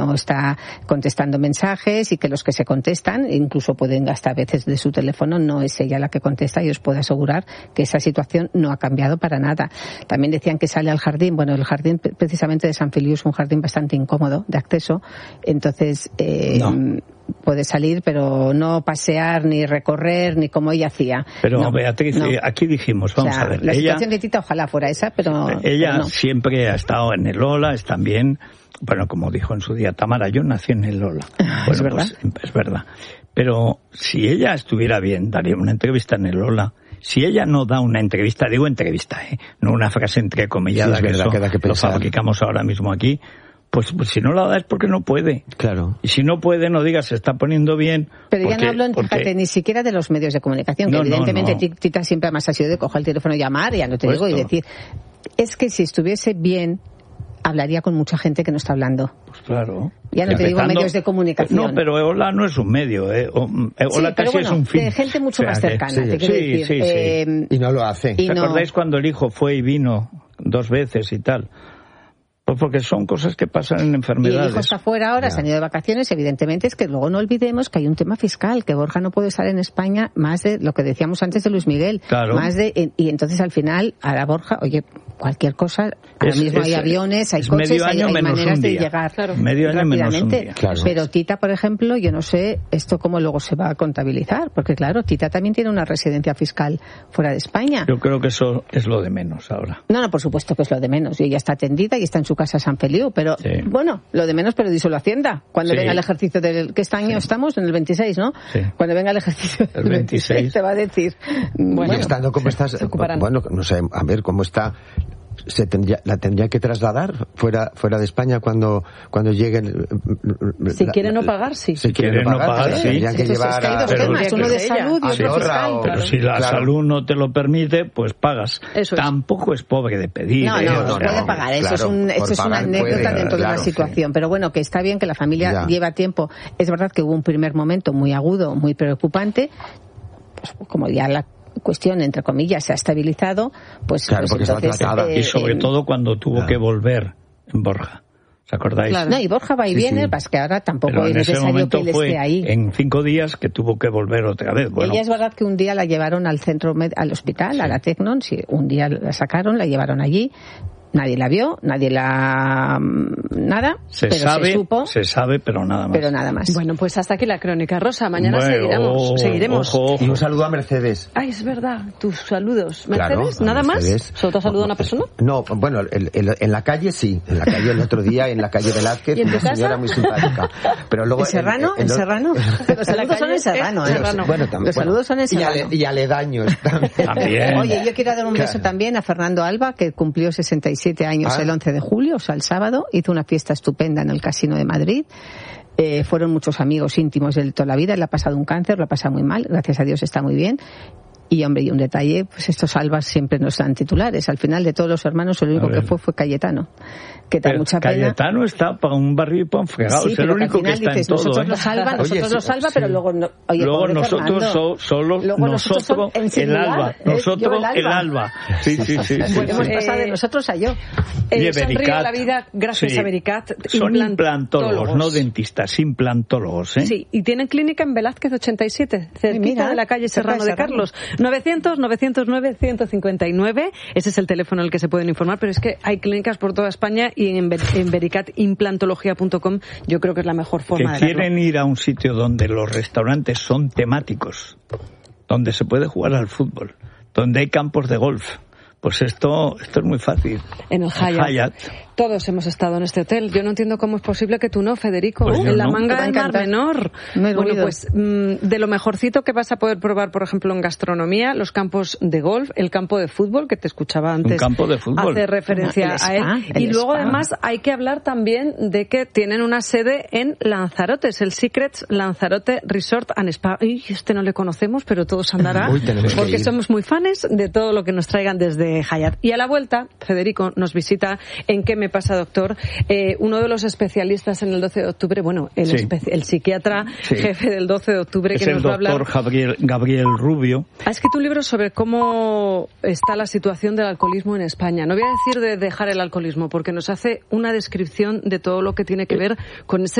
no está contestando mensajes y que los que se contestan, incluso pueden gastar a veces de su teléfono, no es ella la que contesta, y os puedo asegurar que esa situación no ha cambiado para nada. También decían que sale al jardín. Bueno, el jardín precisamente de Sant Feliu es un jardín bastante incómodo de acceso, entonces puede salir, pero no pasear, ni recorrer, ni como ella hacía. Pero no, Beatriz, aquí dijimos, vamos a ver. La situación de Tita ojalá fuera esa, pero ella no. Siempre ha estado en el Ola, es también, bueno, como dijo en su día Tamara, yo nací en el Ola. Bueno, ¿es verdad? Pues, es verdad. Pero si ella estuviera bien, daría una entrevista en el Ola. Si ella no da una entrevista, digo entrevista, no una frase entrecomillada, sí, es verdad, que lo fabricamos ahora mismo aquí, pues si no la da es porque no puede. Claro. Y si no puede, no digas se está poniendo bien. Pero ya no hablo, fíjate, ni siquiera de los medios de comunicación, que evidentemente Tita siempre además ha sido de coger el teléfono y llamar, ya no te digo, y decir, es que si estuviese bien, hablaría con mucha gente que no está hablando. Pues claro. Ya no te digo medios de comunicación. No, pero Hola no es un medio, Hola casi es un fin. De gente mucho más cercana, te quiero decir. Sí. Y no lo hace. ¿Os acordáis cuando el hijo fue y vino 2 veces y tal? Pues porque son cosas que pasan en enfermedades. Y el hijo está fuera ahora, se han ido de vacaciones, evidentemente es que luego no olvidemos que hay un tema fiscal, que Borja no puede estar en España más de lo que decíamos antes de Luis Miguel. Claro. Y entonces al final, a la Borja, oye, cualquier cosa, ahora mismo hay aviones, hay coches, hay maneras de llegar medio año menos un día. Claro. Pero Tita, por ejemplo, yo no sé esto cómo luego se va a contabilizar, porque claro, Tita también tiene una residencia fiscal fuera de España. Yo creo que eso es lo de menos ahora. No, por supuesto que es lo de menos. Y ella está atendida y está en su casa Sant Feliu, pero bueno, lo de menos, pero díselo a Hacienda. Cuando venga el ejercicio que este año estamos en el 26, ¿no? Sí. Cuando venga el ejercicio del 26 te va a decir... Bueno, estando como estás... Bueno, no sé, a ver cómo está... la tendría que trasladar fuera de España cuando lleguen. Si quiere no pagar, sí. Si quiere no pagar, sí. Tendrían que llevar hay dos temas, uno de salud y otro fiscal. Pero si la salud no te lo permite, pues pagas. Tampoco es pobre de pedir. No, puede pagar. Eso es una anécdota dentro de la situación. Pero bueno, que está bien que la familia lleva tiempo. Es verdad que hubo un primer momento muy agudo, muy preocupante, pues como ya la cuestión, entre comillas, se ha estabilizado, pues, claro, pues entonces... y sobre todo cuando tuvo que volver en Borja. ¿Os acordáis? Claro. No, y Borja va y viene, pues que ahora tampoco es necesario que él esté ahí. En 5 días que tuvo que volver otra vez. Bueno. Ella es verdad que un día la llevaron al al hospital, a la Tecnon, un día la sacaron, la llevaron allí. Nadie la vio, nada, se sabe, pero nada más. Pero nada más. Bueno, pues hasta aquí la crónica, Rosa. Mañana seguiremos. Ojo. Y un saludo a Mercedes. Ay, es verdad, tus saludos. ¿Mercedes? Claro, ¿Nada Mercedes. más? ¿Solo te saluda una persona? No, bueno, en la calle sí. En la calle el otro día, en la calle Velázquez, ¿Y en tu una señora muy simpática. Pero luego, ¿En Serrano? ¿En Serrano? Los saludos son en Serrano, Bueno, también. Los saludos son en Serrano. Y aledaños también. Oye, yo quiero dar un beso también a Fernando Alba, que cumplió 67 años el 11 de julio, o sea, el sábado. Hizo una fiesta estupenda en el Casino de Madrid. Fueron muchos amigos íntimos de toda la vida. Él ha pasado un cáncer, lo ha pasado muy mal. Gracias a Dios está muy bien. Y, hombre, y un detalle, pues estos Albas siempre nos dan titulares. Al final de todos los hermanos, el único que fue Cayetano. Que da mucha pena. Cayetano está para un barrio y para un fregado. Sí, es el único que está dices, en todo. Nosotros los salva, pero luego... luego nosotros nosotros el Alba. Nosotros el Alba. Sí. Bueno, hemos pasado de nosotros a yo. Sonríe la vida gracias a Vericat. Son implantólogos, no dentistas, implantólogos. Sí, y tienen clínica en Velázquez 87, cerquita de la calle Serrano de Carlos. 900-909-159, ese es el teléfono al que se pueden informar, pero es que hay clínicas por toda España y en vericatimplantología.com yo creo que es la mejor forma de verlo. Quieren ir a un sitio donde los restaurantes son temáticos, donde se puede jugar al fútbol, donde hay campos de golf. Pues esto es muy fácil. En el Hyatt. Todos hemos estado en este hotel. Yo no entiendo cómo es posible que tú no, Federico. Pues en la manga del Mar Menor. Bueno, pues de lo mejorcito que vas a poder probar, por ejemplo, en gastronomía, los campos de golf, el campo de fútbol, que te escuchaba antes. Un campo de fútbol. Hace referencia a él. Y luego, además, hay que hablar también de que tienen una sede en Lanzarote. Es el Secrets Lanzarote Resort and Spa. Este no le conocemos, pero todos andará. Porque somos muy fans de todo lo que nos traigan desde Hyatt. Y a la vuelta, Federico nos visita en ¿Qué me pasa, doctor? Uno de los especialistas en el 12 de octubre, el psiquiatra jefe del 12 de octubre, es que nos va a hablar. Es el doctor Gabriel Rubio. Ha escrito un libro sobre cómo está la situación del alcoholismo en España. No voy a decir de dejar el alcoholismo, porque nos hace una descripción de todo lo que tiene que ver con ese